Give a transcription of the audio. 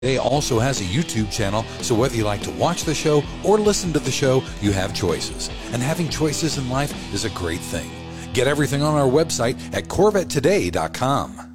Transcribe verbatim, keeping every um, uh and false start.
Today also has a YouTube channel, so whether you like to watch the show or listen to the show, you have choices. And having choices in life is a great thing. Get everything on our website at Corvette Today dot com.